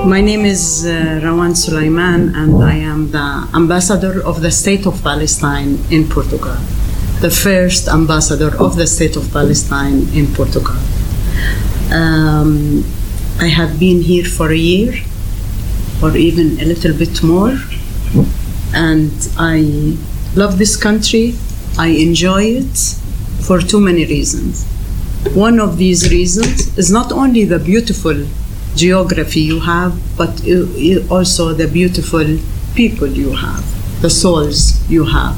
My name is Rawan Sulaiman, and I am the ambassador of the State of Palestine in Portugal, the first ambassador of the State of Palestine in Portugal. I have been here for a year, or even a little bit more, and I love this country. I enjoy it for too many reasons. One of these reasons is not only the beautiful geography you have, but also the beautiful people you have, the souls you have.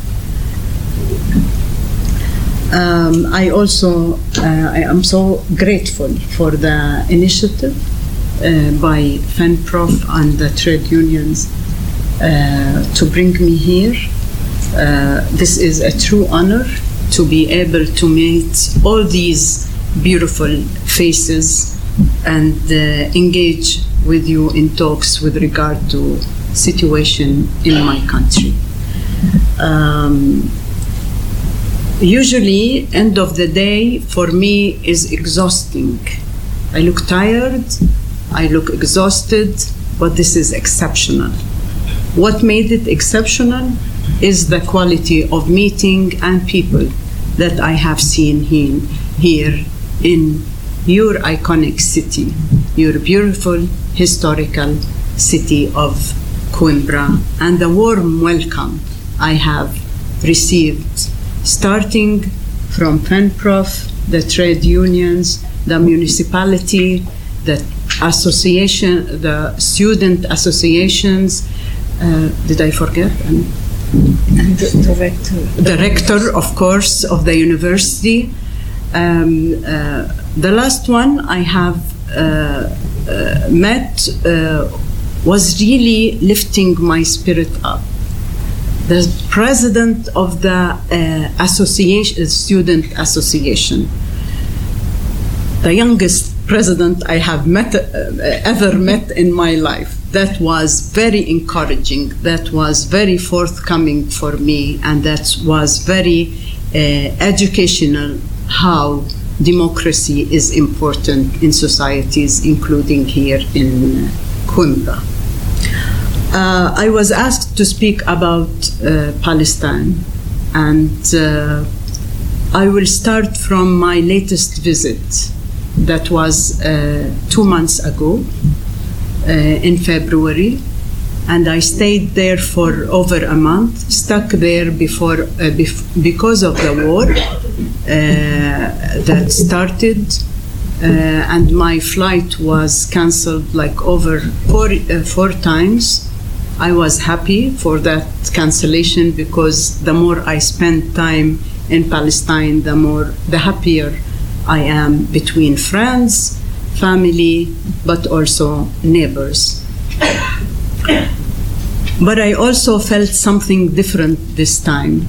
I am so grateful for the initiative by FENPROF and the trade unions to bring me here. This is a true honor to be able to meet all these beautiful faces and engage with you in talks with regard to situation in my country. Usually, end of the day for me is exhausting. I look tired, I look exhausted, but this is exceptional. What made it exceptional is the quality of meeting and people that I have seen here in your iconic city, your beautiful historical city of Coimbra, and the warm welcome I have received, starting from FENPROF, the trade unions, the municipality, the association, the student associations. Did I forget? And the rector, of course, of the university. The last one I have met was really lifting my spirit up. The president of the student association, the youngest president I have ever met in my life. That was very encouraging, that was very forthcoming for me, and that was very educational how democracy is important in societies, including here in Coimbra. I was asked to speak about Palestine, and I will start from my latest visit. That was 2 months ago, in February, and I stayed there for over a month, stuck there because of the war that started, and my flight was canceled like over four times. I was happy for that cancellation, because the more I spend time in Palestine, the happier I am between friends, family, but also neighbors. But I also felt something different this time.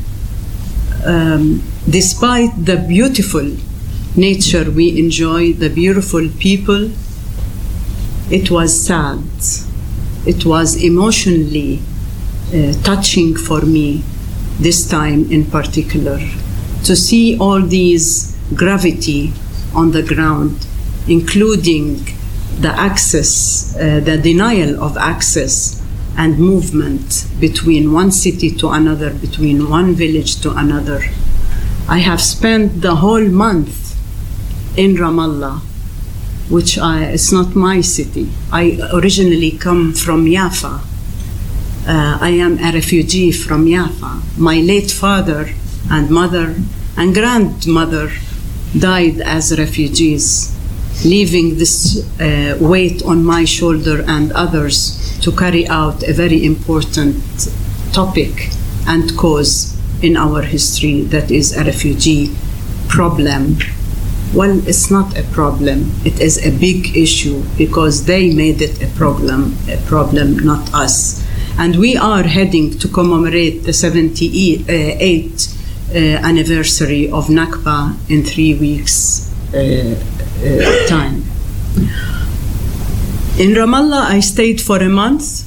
Despite the beautiful nature we enjoy, the beautiful people, it was sad. It was emotionally touching for me this time in particular, to see all these gravity on the ground, including the access, the denial of access and movement between one city to another, between one village to another. I have spent the whole month in Ramallah, which it's not my city. I originally come from Jaffa. I am a refugee from Jaffa. My late father and mother and grandmother died as refugees, leaving this weight on my shoulder and others to carry out a very important topic and cause in our history, that is a refugee problem. Well, it's not a problem. It is a big issue, because they made it a problem, not us. And we are heading to commemorate the 78th anniversary of Nakba in 3 weeks' time. In Ramallah, I stayed for a month,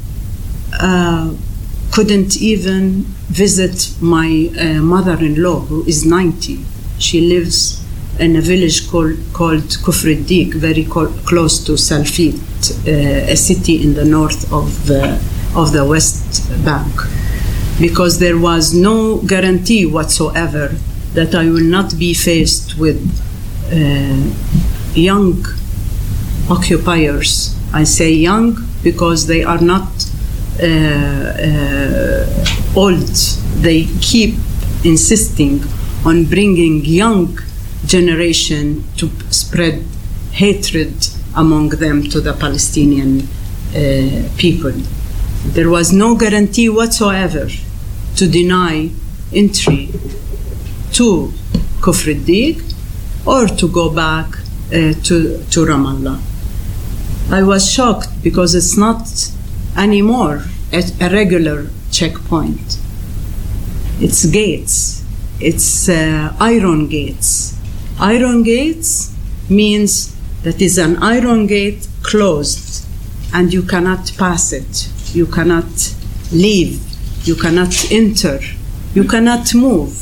couldn't even visit my mother-in-law, who is 90. She lives in a village called Kufr al-Dik, very close to Salfit, a city in the north of the West Bank, because there was no guarantee whatsoever that I will not be faced with young occupiers. I say young because they are not old. They keep insisting on bringing young generation to spread hatred among them to the Palestinian people. There was no guarantee whatsoever to deny entry to Kufr al-Dik or to go back to Ramallah. I was shocked because it's not anymore a regular checkpoint. It's gates. It's iron gates. Iron gates means that is an iron gate closed and you cannot pass it. You cannot leave. You cannot enter. You cannot move.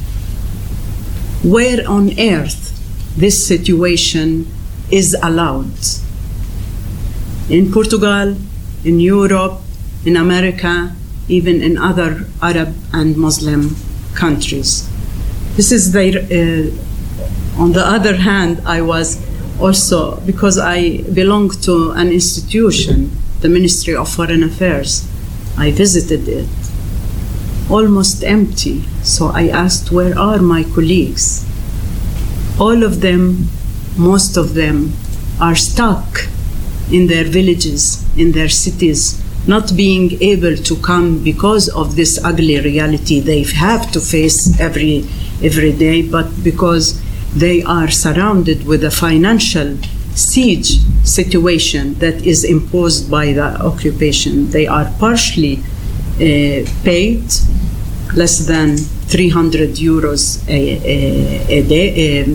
Where on earth this situation is allowed? In Portugal, in Europe, in America, even in other Arab and Muslim countries. This is their, on the other hand, I was also, because I belong to an institution, the Ministry of Foreign Affairs, I visited it, almost empty. So I asked, where are my colleagues? All of them, most of them, are stuck in their villages, in their cities, not being able to come because of this ugly reality they have to face every day, but because they are surrounded with a financial siege situation that is imposed by the occupation. They are partially paid less than 300 euros a day.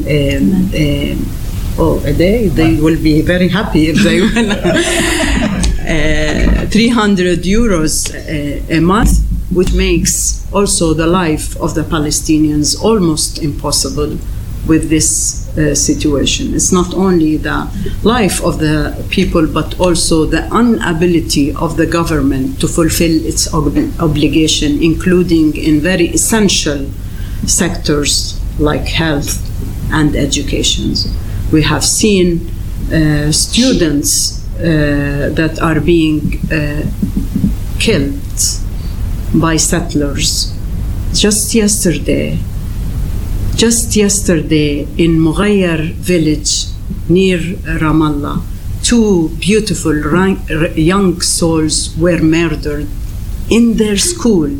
A day, they will be very happy if they will. 300 euros a month, which makes also the life of the Palestinians almost impossible with this situation. It's not only the life of the people, but also the inability of the government to fulfill its obligation, including in very essential sectors like health and education. We have seen students that are being killed by settlers. Just yesterday in Mughayr village near Ramallah, 2 beautiful young souls were murdered in their school.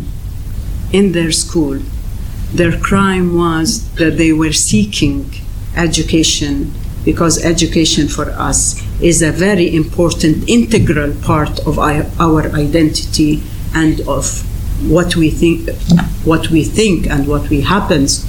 Their crime was that they were seeking education, because education for us is a very important integral part of our identity and of what we think and what happens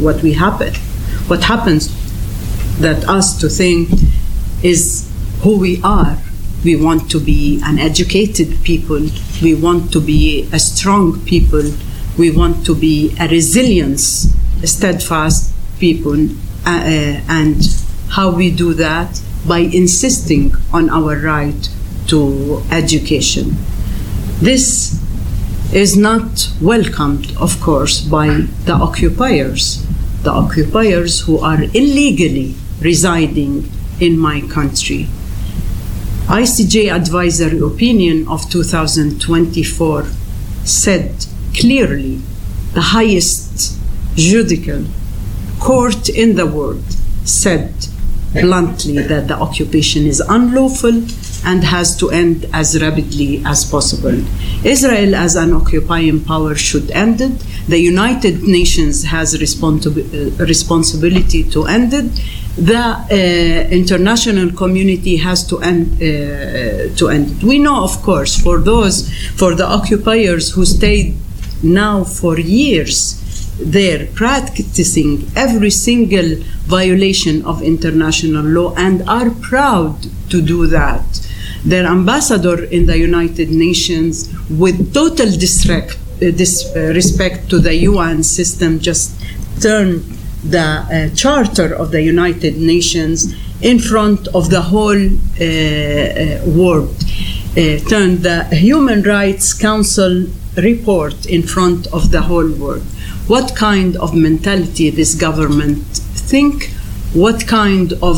that us to think is who we are. We want to be an educated people. We want to be a strong people. We want to be a resilience, steadfast people. And how we do that? By insisting on our right to education. This is not welcomed, of course, by the occupiers who are illegally residing in my country. ICJ advisory opinion of 2024 said clearly, the highest judicial court in the world said bluntly that the occupation is unlawful and has to end as rapidly as possible. Israel as an occupying power should end it. The United Nations has responsibility to end it. The international community has to end it. We know, of course, for the occupiers who stayed now for years, they're practicing every single violation of international law and are proud to do that. Their ambassador in the United Nations, with total disrespect to the UN system, just turned the Charter of the United Nations in front of the whole world, turned the Human Rights Council report in front of the whole world. What kind of mentality this government think, what kind of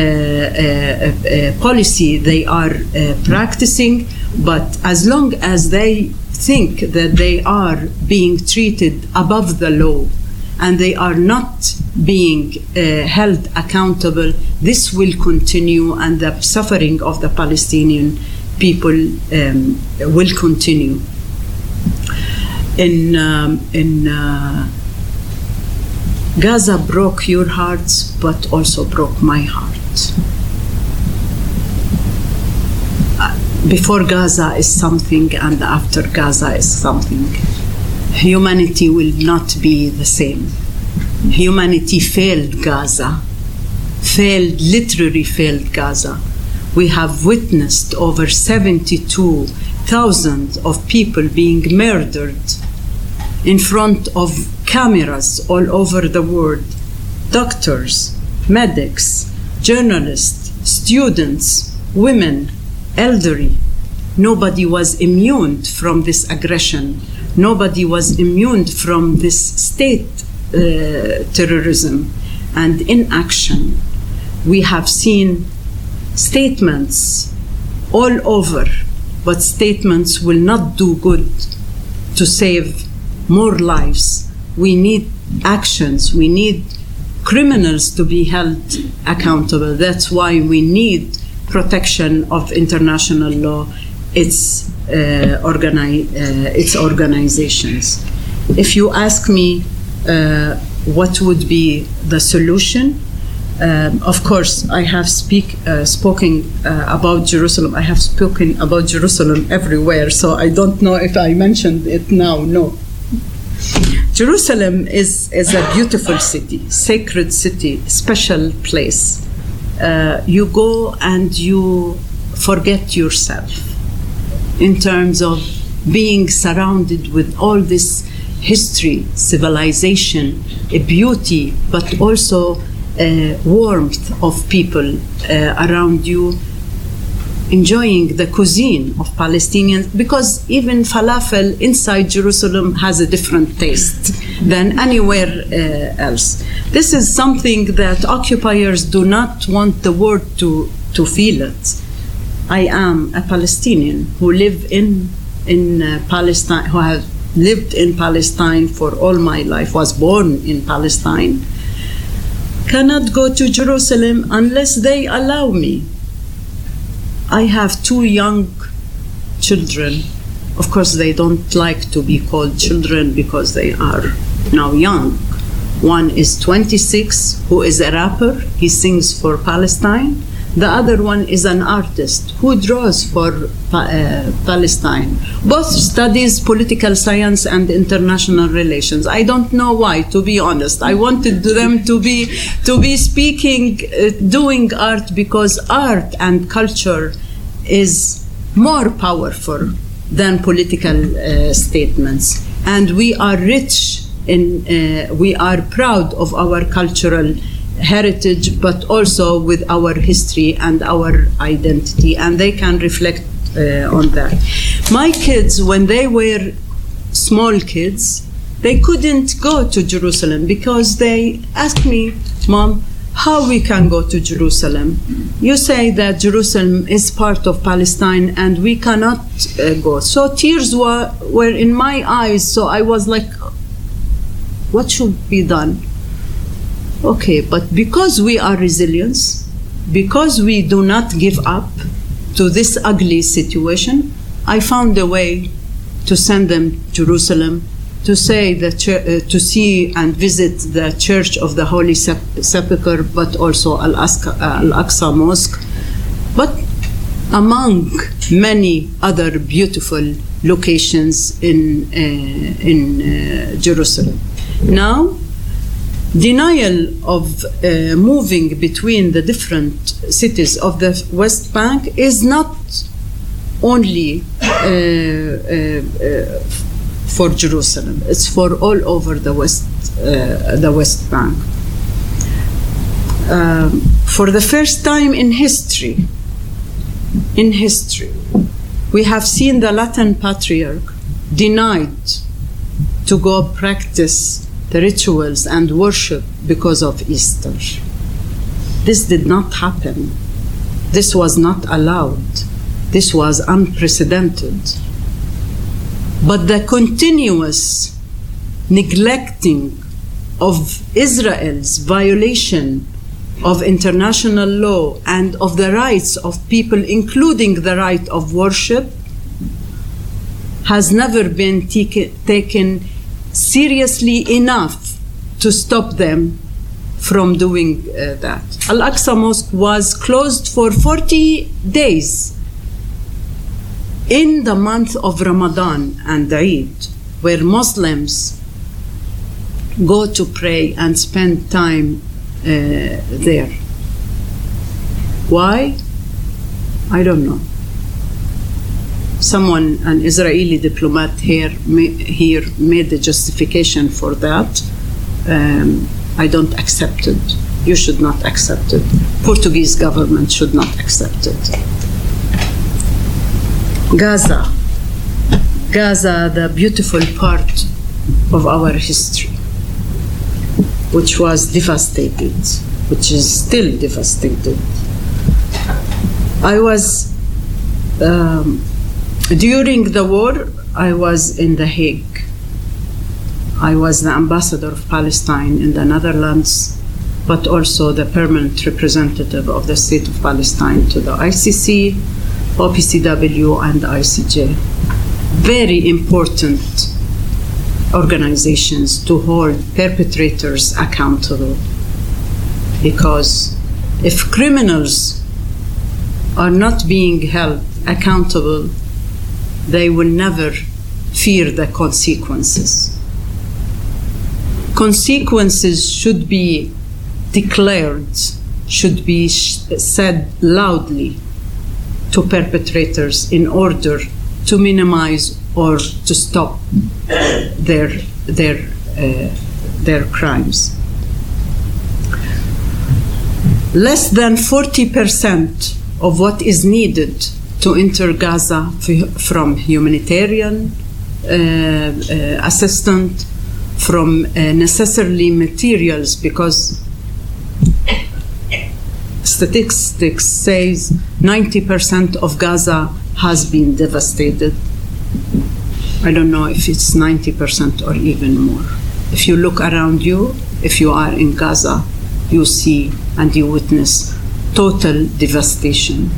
policy they are practicing, but as long as they think that they are being treated above the law and they are not being held accountable, this will continue, and the suffering of the Palestinian people will continue. Gaza broke your hearts, but also broke my heart. Before Gaza is something, and after Gaza is something. Humanity will not be the same. Humanity failed Gaza, literally failed Gaza. We have witnessed over 72,000 of people being murdered in front of cameras all over the world. Doctors, medics, journalists, students, women, elderly. Nobody was immune from this aggression. Nobody was immune from this state terrorism and inaction. We have seen statements all over, but statements will not do good to save more lives. We need actions. We need criminals to be held accountable. That's why we need protection of international law, its organizations. If you ask me what would be the solution, of course, I have spoken about Jerusalem. I have spoken about Jerusalem everywhere, so I don't know if I mentioned it now. No. Jerusalem is a beautiful city, sacred city, special place. You go and you forget yourself in terms of being surrounded with all this history, civilization, beauty, but also warmth of people around you, enjoying the cuisine of Palestinians, because even falafel inside Jerusalem has a different taste than anywhere else. This is something that occupiers do not want the world to feel it. I am a Palestinian who live in Palestine, who have lived in Palestine for all my life, was born in Palestine, cannot go to Jerusalem unless they allow me. I have 2 young children. Of course, they don't like to be called children because they are now young. One is 26, who is a rapper. He sings for Palestine. The other one is an artist who draws for Palestine. Both studies political science and international relations. I don't know why, to be honest. I wanted them to be speaking, doing art, because art and culture is more powerful than political statements. And we are rich we are proud of our cultural heritage, but also with our history and our identity, and they can reflect on that. My kids, when they were small kids, they couldn't go to Jerusalem because they asked me, Mom, how we can go to Jerusalem? You say that Jerusalem is part of Palestine and we cannot go. So tears were in my eyes, so I was like, what should be done? Okay, but because we are resilient, because we do not give up to this ugly situation, I found a way to send them to Jerusalem, to see and visit the Church of the Holy Sepulchre, but also Al-Aqsa Mosque, but among many other beautiful locations in Jerusalem. Now, denial of moving between the different cities of the West Bank is not only for Jerusalem, it's for all over the West Bank. for the first time in history, we have seen the Latin Patriarch denied to go practice the rituals and worship because of Easter. This did not happen. This was not allowed. This was unprecedented. But the continuous neglecting of Israel's violation of international law and of the rights of people, including the right of worship, has never been taken seriously enough to stop them from doing that. Al-Aqsa Mosque was closed for 40 days in the month of Ramadan and Eid, where Muslims go to pray and spend time there. Why? I don't know. Someone, an Israeli diplomat here made the justification for that. I don't accept it. You should not accept it. Portuguese government should not accept it. Gaza, the beautiful part of our history, which was devastated, which is still devastated. I was, during the war, I was in The Hague. I was the ambassador of Palestine in the Netherlands, but also the permanent representative of the State of Palestine to the ICC, OPCW, and ICJ. Very important organizations to hold perpetrators accountable, because if criminals are not being held accountable, they will never fear the consequences. Consequences should be declared, should be said loudly to perpetrators in order to minimize or to stop their crimes. Less than 40% of what is needed to enter Gaza from humanitarian assistance, from necessarily materials, because statistics says 90% of Gaza has been devastated. I don't know if it's 90% or even more. If you look around you, if you are in Gaza, you see and you witness total devastation.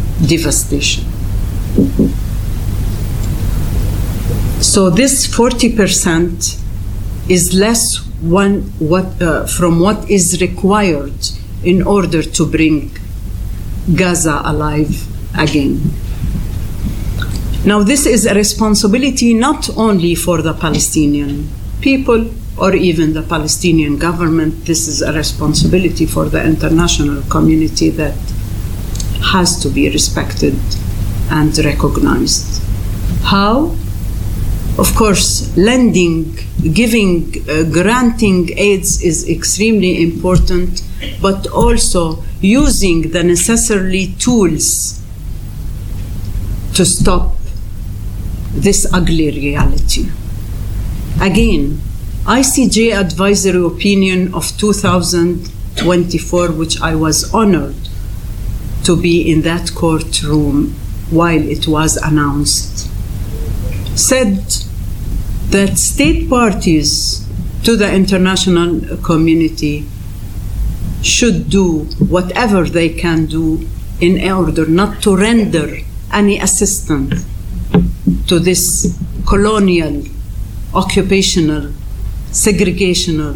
So this 40% is less from what is required in order to bring Gaza alive again. Now, this is a responsibility not only for the Palestinian people or even the Palestinian government. This is a responsibility for the international community that has to be respected and recognized. How? Of course, lending, giving, granting aids is extremely important, but also using the necessary tools to stop this ugly reality. Again, ICJ advisory opinion of 2024, which I was honored to be in that courtroom while it was announced, said that state parties to the international community should do whatever they can do in order not to render any assistance to this colonial, occupational, segregational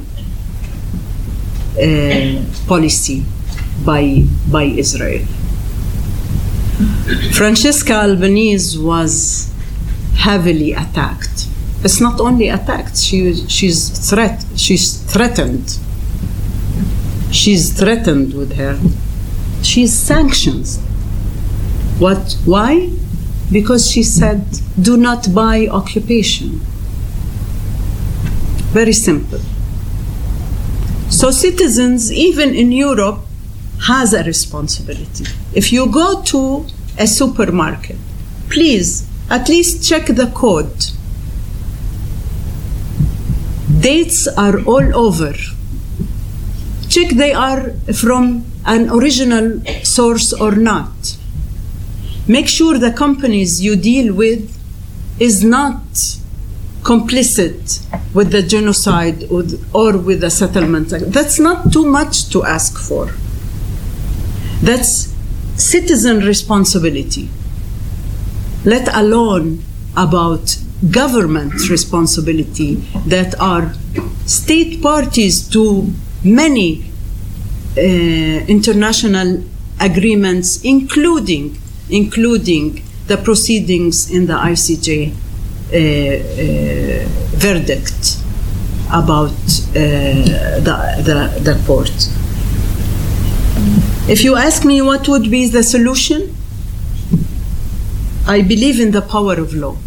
policy by Israel. Francesca Albanese was heavily attacked. It's not only attacked, she's threatened. She's threatened with her. She's sanctioned. Why? Because she said, do not buy occupation. Very simple. So citizens, even in Europe, has a responsibility. If you go to a supermarket, please at least check the code. Dates are all over. Check they are from an original source or not. Make sure the companies you deal with is not complicit with the genocide or with the settlement. That's not too much to ask for. That's citizen responsibility, let alone about government responsibility that are state parties to many international agreements, including the proceedings in the ICJ verdict about the court. If you ask me what would be the solution, I believe in the power of law.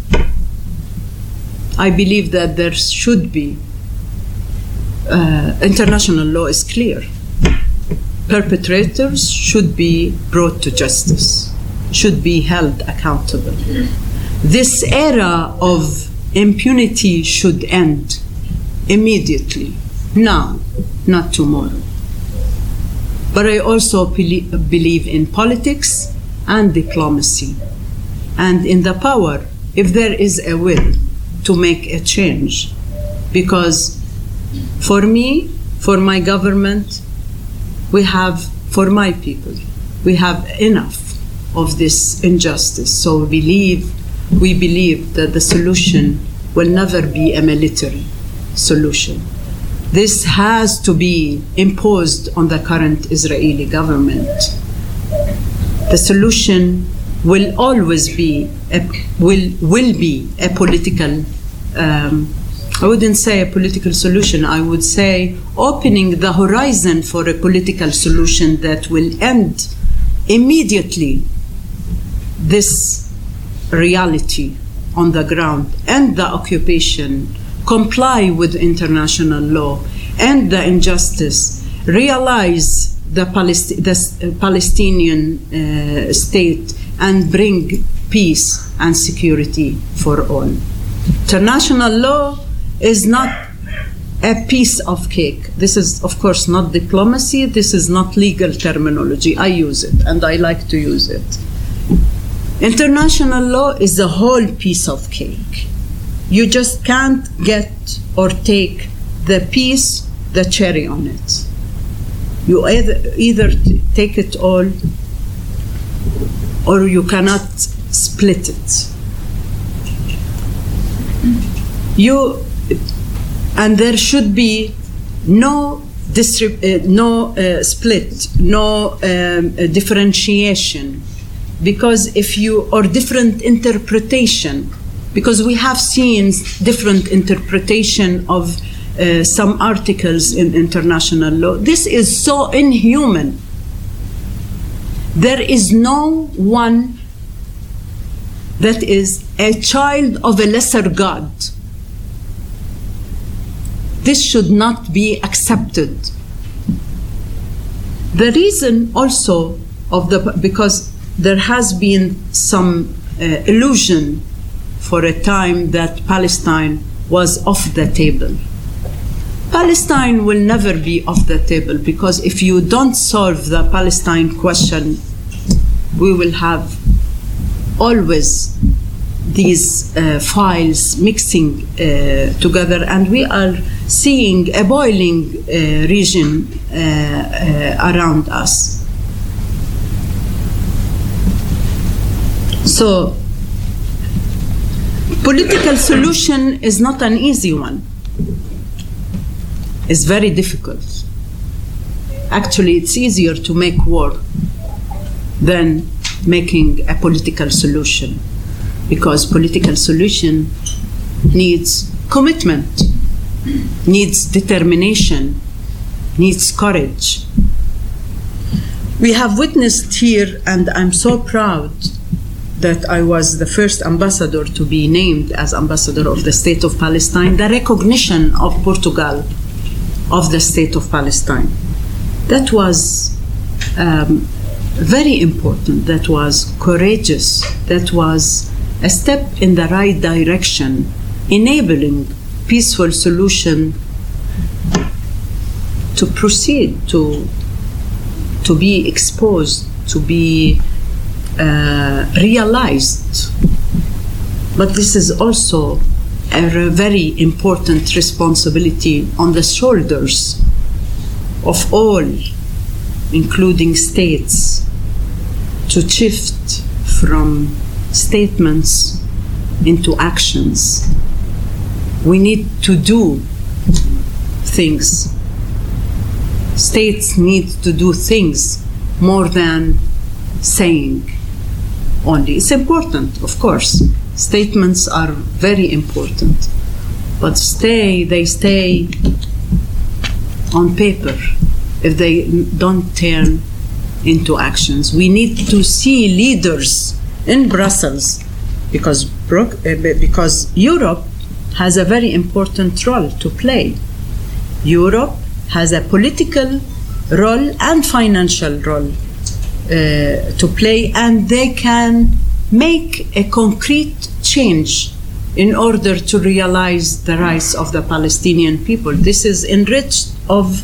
I believe that there should be, international law is clear. Perpetrators should be brought to justice, should be held accountable. This era of impunity should end immediately, now, not tomorrow. But I also believe in politics and diplomacy and in the power, if there is a will, to make a change. Because for me, for my government, we have, for my people, we have enough of this injustice. So we believe that the solution will never be a military solution. This has to be imposed on the current Israeli government. The solution will always be will be a political. I wouldn't say a political solution. I would say opening the horizon for a political solution that will end immediately this reality on the ground, end the occupation, comply with international law, end the injustice, realize the Palestinian state, and bring peace and security for all. International law is not a piece of cake. This is, of course, not diplomacy. This is not legal terminology. I use it, and I like to use it. International law is a whole piece of cake. You just can't get or take the piece, the cherry on it. You either take it all or you cannot split it. And there should be no split, no differentiation, because or different interpretation, because we have seen different interpretation of some articles in international law. This is so inhuman. There is no one that is a child of a lesser God. This should not be accepted. The reason also because there has been some illusion for a time that Palestine was off the table. Palestine will never be off the table, because if you don't solve the Palestine question, we will have always these files mixing together, and we are seeing a boiling region around us. So, political solution is not an easy one. It's very difficult. Actually, it's easier to make war than making a political solution, because political solution needs commitment, needs determination, needs courage. We have witnessed here, and I'm so proud that I was the first ambassador to be named as ambassador of the State of Palestine, the recognition of Portugal of the State of Palestine. That was very important, that was courageous, that was a step in the right direction, enabling peaceful solution to proceed, to be exposed, to be realized. But this is also a very important responsibility on the shoulders of all, including states, to shift from statements into actions. We need to do things. States need to do things more than saying only. It's important, of course. Statements are very important, but they stay on paper if they don't turn into actions. We need to see leaders in Brussels, because Europe has a very important role to play. Europe has a political role and financial role to play, and they can make a concrete change in order to realize the rights of the Palestinian people. This is enriched of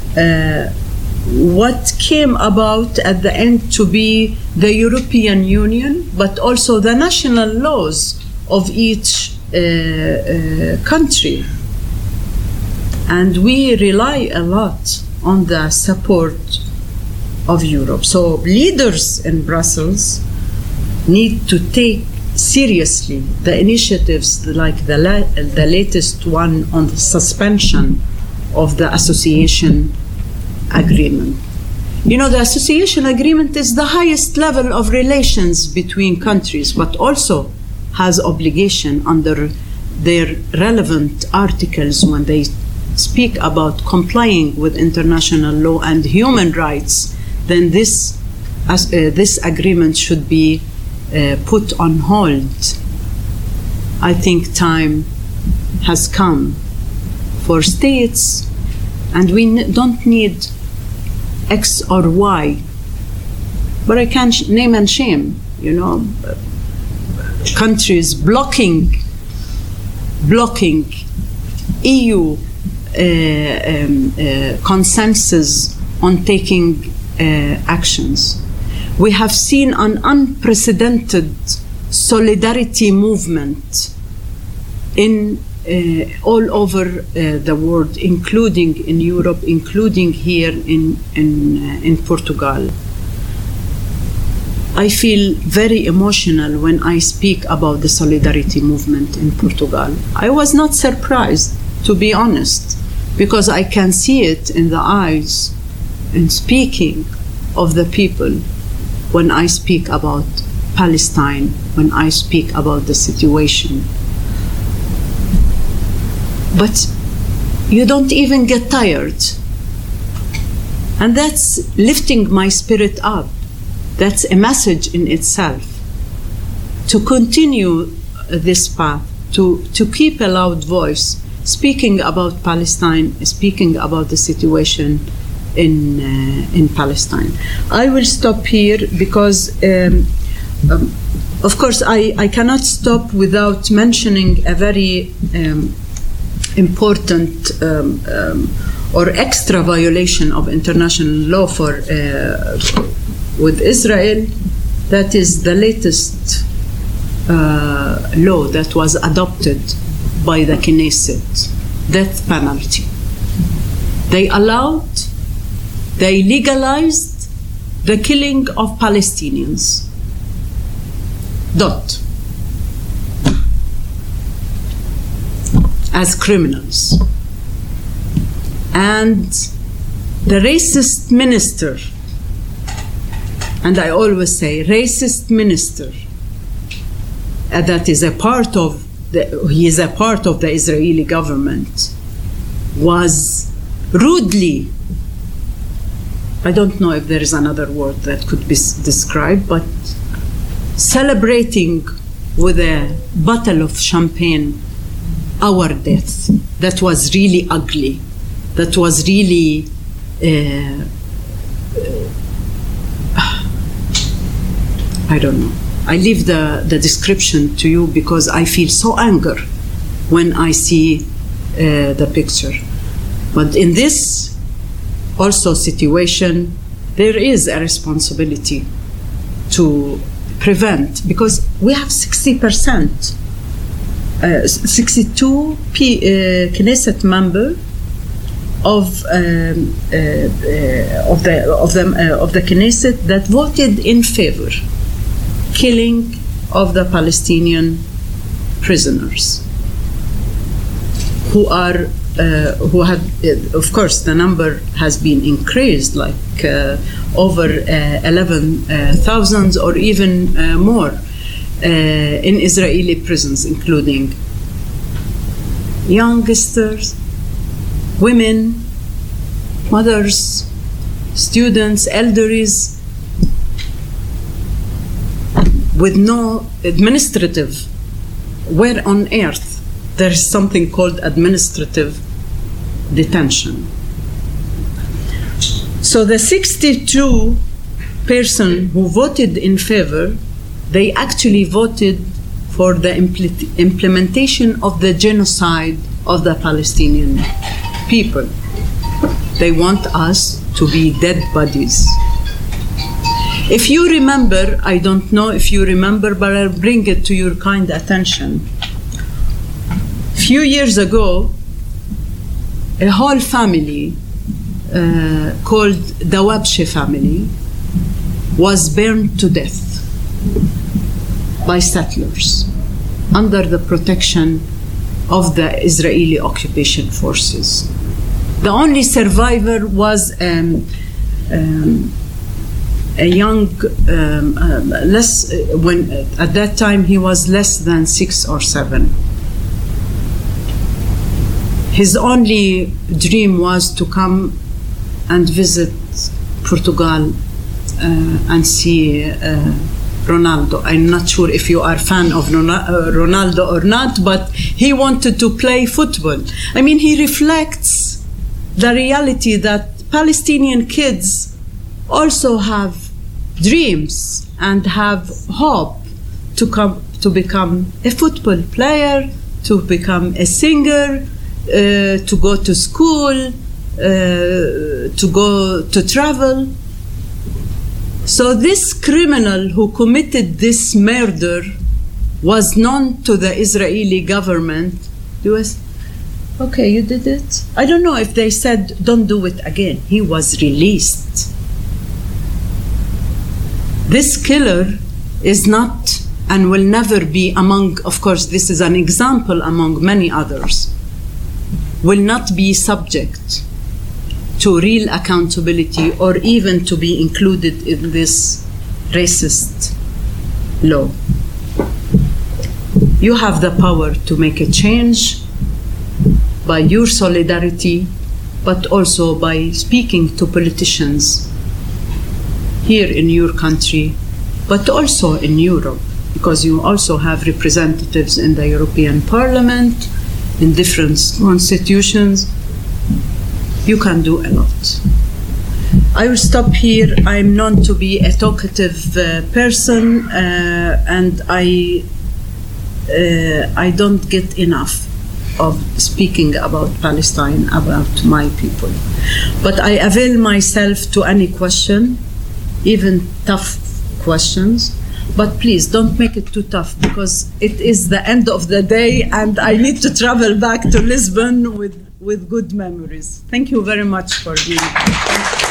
what came about at the end to be the European Union, but also the national laws of each country. And we rely a lot on the support of Europe. So leaders in Brussels need to take seriously the initiatives like the latest one on the suspension of the association agreement. You know, the association agreement is the highest level of relations between countries, but also has obligation under their relevant articles when they speak about complying with international law and human rights. Then this agreement should be put on hold. I think time has come for states, and we don't need X or Y, but I can name and shame, you know, countries blocking EU consensus on taking actions. We have seen an unprecedented solidarity movement in all over the world, including in Europe, including here in Portugal. I feel very emotional when I speak about the solidarity movement in Portugal. I was not surprised, to be honest, because I can see it in the eyes in speaking of the people when I speak about Palestine, when I speak about the situation. But you don't even get tired. And that's lifting my spirit up. That's a message in itself. To continue this path, to keep a loud voice, speaking about Palestine, speaking about the situation in Palestine. I will stop here because, of course, I cannot stop without mentioning a very important or extra violation of international law with Israel. That is the latest law that was adopted by the Knesset, death penalty. They legalized the killing of Palestinians. As criminals. And the racist minister, and I always say racist minister, that is a part of he is a part of the Israeli government, was rudely, I don't know if there is another word that could be described, but celebrating with a bottle of champagne our death. That was really ugly. That was really I don't know. I leave the description to you because I feel so anger when I see the picture. But in this also situation, there is a responsibility to prevent, because we have 60%, 62 Knesset member of the Knesset that voted in favor killing of the Palestinian prisoners, who have, of course, the number has been increased, like over 11,000 or even more in Israeli prisons, including youngsters, women, mothers, students, elders, with no administrative. Where on earth there is something called administrative detention? So the 62 person who voted in favor, they actually voted for the implementation of the genocide of the Palestinian people. They want us to be dead bodies. If you remember, I don't know if you remember, but I'll bring it to your kind attention. A few years ago, a whole family called the Wabshe family was burned to death by settlers under the protection of the Israeli occupation forces. The only survivor was a young, at that time he was less than 6 or 7. His only dream was to come and visit Portugal and see Ronaldo. I'm not sure if you are a fan of Ronaldo or not, but he wanted to play football. I mean, he reflects the reality that Palestinian kids also have dreams and have hope to become a football player, to become a singer, to go to school, to go to travel. So this criminal who committed this murder was known to the Israeli government. It was, okay, you did it. I don't know if they said, don't do it again. He was released. This killer is not and will never be among, of course, this is an example among many others, will not be subject to real accountability or even to be included in this racist law. You have the power to make a change by your solidarity, but also by speaking to politicians here in your country, but also in Europe, because you also have representatives in the European Parliament, in different constitutions. You can do a lot. I will stop here. I'm known to be a talkative person, and I don't get enough of speaking about Palestine, about my people. But I avail myself to any question, even tough questions. But please don't make it too tough, because it is the end of the day and I need to travel back to Lisbon with good memories. Thank you very much for being here.